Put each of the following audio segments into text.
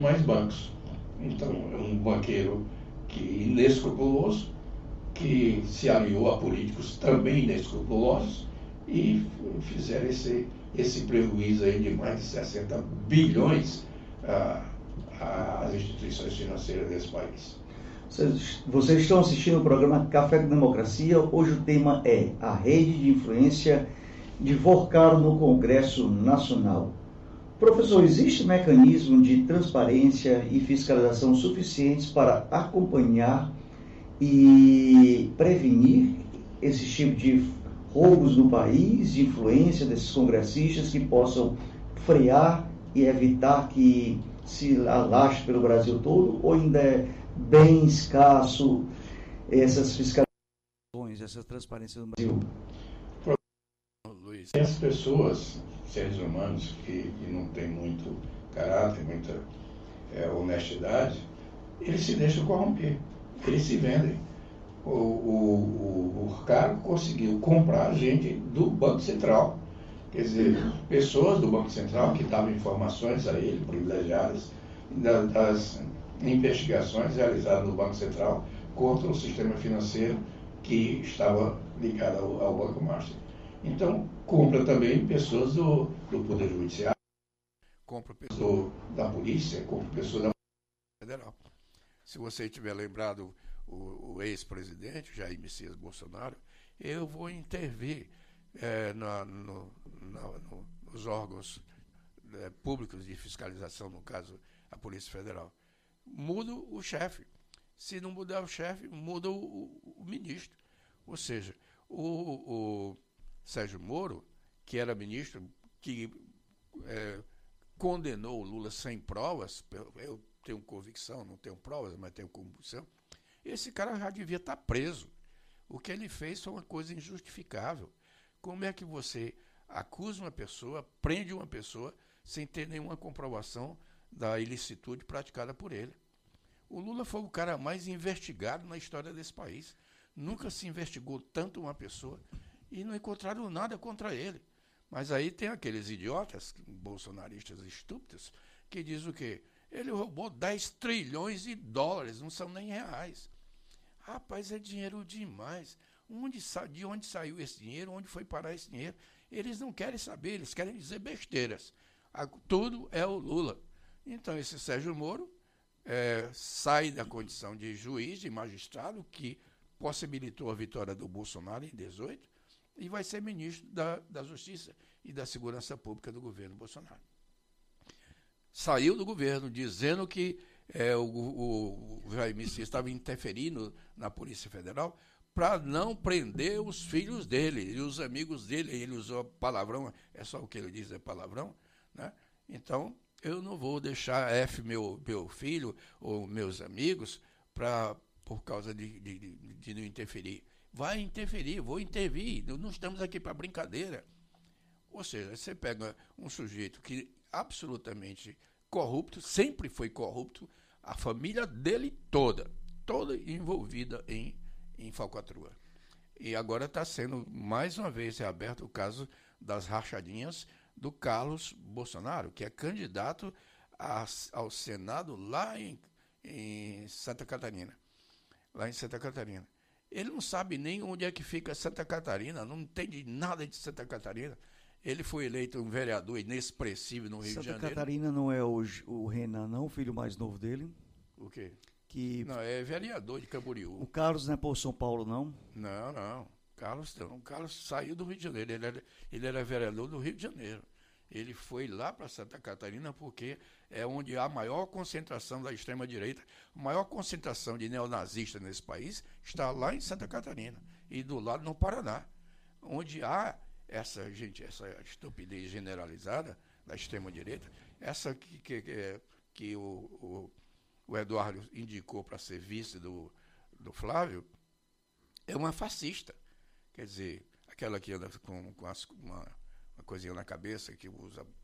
mais bancos. Então, é um banqueiro inescrupuloso, que se aliou a políticos também inescrupulosos e fizeram esse prejuízo aí de mais de 60 bilhões às instituições financeiras desse país. Vocês estão assistindo o programa Café com Democracia. Hoje o tema é a rede de influência de Forcaro no Congresso Nacional. Professor, existe mecanismo de transparência e fiscalização suficientes para acompanhar e prevenir esse tipo de roubos no país, de influência desses congressistas que possam frear e evitar que se alastre pelo Brasil todo, ou ainda é bem escasso essas fiscalizações, essa transparência no Brasil? Luiz, as pessoas, seres humanos que não têm muito caráter, muita honestidade, eles se deixam corromper, eles se vendem. O Cargo conseguiu comprar gente do Banco Central, quer dizer, pessoas do Banco Central que davam informações a ele, privilegiadas, das investigações realizadas no Banco Central contra o sistema financeiro que estava ligado ao Banco Master. Então, compra também pessoas do Poder Judiciário, compra pessoas da polícia, compra pessoas da Federal. Se você tiver lembrado o ex-presidente, Jair Messias Bolsonaro, eu vou intervir nos órgãos públicos de fiscalização, no caso, a Polícia Federal. Muda o chefe. Se não mudar o chefe, muda o ministro. Ou seja, o Sérgio Moro, que era ministro, que condenou o Lula sem provas, eu tenho convicção, não tenho provas, mas tenho convicção, esse cara já devia estar preso. O que ele fez foi uma coisa injustificável. Como é que você acusa uma pessoa, prende uma pessoa, sem ter nenhuma comprovação da ilicitude praticada por ele? O Lula foi o cara mais investigado na história desse país. Nunca se investigou tanto uma pessoa e não encontraram nada contra ele. Mas aí tem aqueles idiotas, bolsonaristas estúpidos, que dizem o quê? Ele roubou 10 trilhões de dólares, não são nem reais. Rapaz, é dinheiro demais. De onde saiu esse dinheiro? Onde foi parar esse dinheiro? Eles não querem saber, eles querem dizer besteiras. Tudo é o Lula. Então, esse Sérgio Moro sai da condição de juiz, de magistrado, que possibilitou a vitória do Bolsonaro em 2018, e vai ser ministro da Justiça e da Segurança Pública do governo Bolsonaro. Saiu do governo dizendo que o Jair Messias estava interferindo na Polícia Federal para não prender os filhos dele e os amigos dele. Ele usou palavrão, é só o que ele diz, é palavrão, né? Então, eu não vou deixar meu filho ou meus amigos por causa de não interferir. Vai interferir, vou intervir, não estamos aqui para brincadeira. Ou seja, você pega um sujeito que absolutamente corrupto, sempre foi corrupto, a família dele toda envolvida em falcatrua. E agora está sendo, mais uma vez, reaberto o caso das rachadinhas do Carlos Bolsonaro, que é candidato ao Senado lá em Santa Catarina. Lá em Santa Catarina. Ele não sabe nem onde é que fica Santa Catarina, não entende nada de Santa Catarina. Ele foi eleito um vereador inexpressivo no Rio de Janeiro. Santa Catarina não é o Renan, não, o filho mais novo dele? O quê? Que... Não, é vereador de Camboriú. O Carlos não é por São Paulo, não? Não. Carlos não. O Carlos saiu do Rio de Janeiro. Ele era vereador do Rio de Janeiro. Ele foi lá para Santa Catarina porque é onde há a maior concentração da extrema-direita, a maior concentração de neonazistas nesse país está lá em Santa Catarina e do lado no Paraná, onde há essa estupidez generalizada da extrema-direita, essa que o Eduardo indicou para ser vice do Flávio, é uma fascista. Quer dizer, aquela que anda com uma coisinha na cabeça, que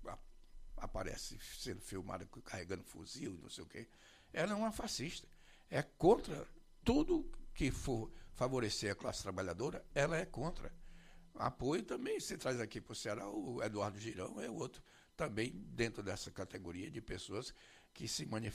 aparece sendo filmada carregando fuzil, não sei o quê. Ela é uma fascista. É contra tudo que for favorecer a classe trabalhadora, ela é contra. Apoio também, se traz aqui para o Ceará, o Eduardo Girão é outro, também dentro dessa categoria de pessoas que se